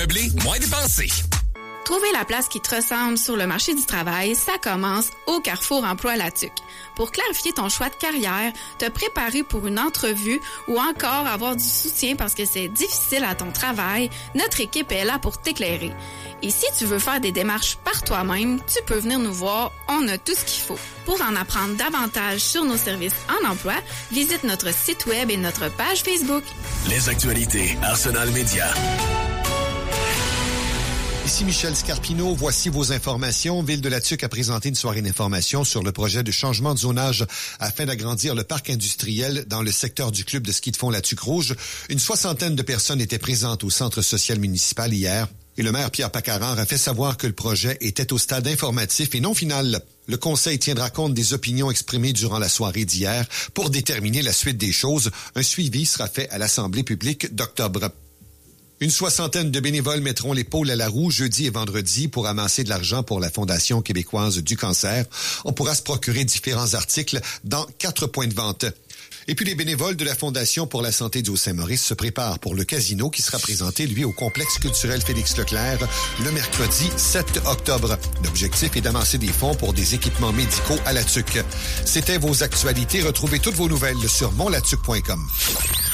Meublé, moins dépensé. Trouver la place qui te ressemble sur le marché du travail, ça commence au Carrefour Emploi Latuc. Pour clarifier ton choix de carrière, te préparer pour une entrevue ou encore avoir du soutien parce que c'est difficile à ton travail, notre équipe est là pour t'éclairer. Et si tu veux faire des démarches par toi-même, tu peux venir nous voir, on a tout ce qu'il faut. Pour en apprendre davantage sur nos services en emploi, visite notre site web et notre page Facebook. Les actualités Arsenal Média. Ici Michel Scarpino, voici vos informations. Ville de Latuc a présenté une soirée d'information sur le projet de changement de zonage afin d'agrandir le parc industriel dans le secteur du club de ski de fond Latuc-Rouge. Une 60aine de personnes étaient présentes au centre social municipal hier. Et le maire Pierre Paccarin a fait savoir que le projet était au stade informatif et non final. Le conseil tiendra compte des opinions exprimées durant la soirée d'hier pour déterminer la suite des choses. Un suivi sera fait à l'Assemblée publique d'octobre. Une 60aine de bénévoles mettront l'épaule à la roue jeudi et vendredi pour amasser de l'argent pour la Fondation québécoise du cancer. On pourra se procurer différents articles dans 4 points de vente. Et puis les bénévoles de la Fondation pour la santé du Haut-Saint-Maurice se préparent pour le casino qui sera présenté, lui, au complexe culturel Félix-Leclerc le mercredi 7 octobre. L'objectif est d'amasser des fonds pour des équipements médicaux à Latuc. C'était vos actualités. Retrouvez toutes vos nouvelles sur monlatuc.com.